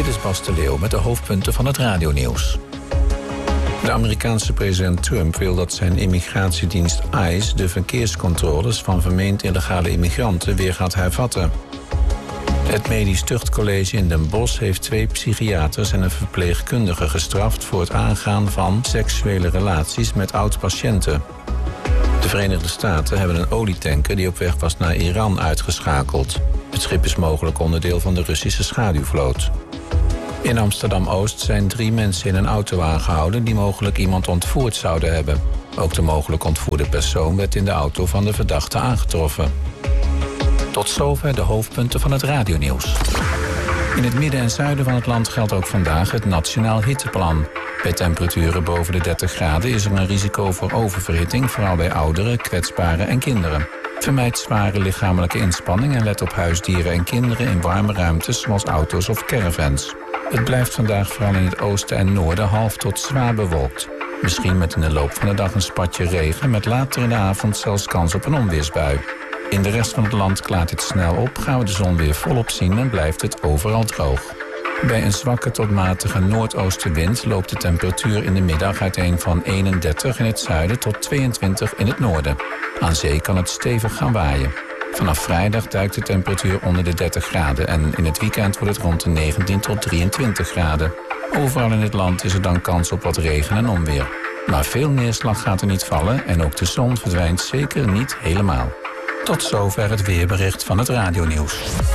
Dit is Bas de Leeuw met de hoofdpunten van het radionieuws. De Amerikaanse president Trump wil dat zijn immigratiedienst ICE de verkeerscontroles van vermeend illegale immigranten weer gaat hervatten. Het Medisch Tuchtcollege in Den Bosch heeft 2 psychiaters en een verpleegkundige gestraft voor het aangaan van seksuele relaties met oud-patiënten. De Verenigde Staten hebben een olietanker die op weg was naar Iran uitgeschakeld. Het schip is mogelijk onderdeel van de Russische schaduwvloot. In Amsterdam-Oost zijn 3 mensen in een auto aangehouden die mogelijk iemand ontvoerd zouden hebben. Ook de mogelijk ontvoerde persoon werd in de auto van de verdachte aangetroffen. Tot zover de hoofdpunten van het radionieuws. In het midden en zuiden van het land geldt ook vandaag het Nationaal Hitteplan. Bij temperaturen boven de 30 graden is er een risico voor oververhitting, vooral bij ouderen, kwetsbaren en kinderen. Vermijd zware lichamelijke inspanning en let op huisdieren en kinderen in warme ruimtes zoals auto's of caravans. Het blijft vandaag vooral in het oosten en noorden half tot zwaar bewolkt. Misschien met in de loop van de dag een spatje regen met later in de avond zelfs kans op een onweersbui. In de rest van het land klaart het snel op, gaan we de zon weer volop zien en blijft het overal droog. Bij een zwakke tot matige noordoostenwind loopt de temperatuur in de middag uiteen van 31 in het zuiden tot 22 in het noorden. Aan zee kan het stevig gaan waaien. Vanaf vrijdag duikt de temperatuur onder de 30 graden en in het weekend wordt het rond de 19 tot 23 graden. Overal in het land is er dan kans op wat regen en onweer. Maar veel neerslag gaat er niet vallen en ook de zon verdwijnt zeker niet helemaal. Tot zover het weerbericht van het radionieuws.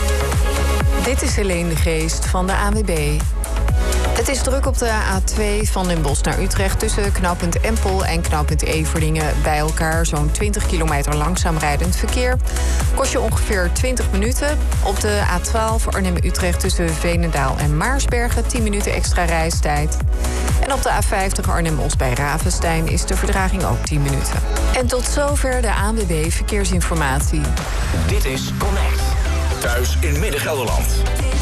Dit is Helene de Geest van de ANWB. Het is druk op de A2 van Den Bosch naar Utrecht tussen knooppunt Empel en knooppunt Everdingen bij elkaar. Zo'n 20 kilometer langzaam rijdend verkeer. Kost je ongeveer 20 minuten. Op de A12 Arnhem-Utrecht tussen Veenendaal en Maarsbergen 10 minuten extra reistijd. En op de A50 Arnhem-Os bij Ravenstein is de vertraging ook 10 minuten. En tot zover de ANWB Verkeersinformatie. Dit is Connect. Thuis in Midden-Gelderland.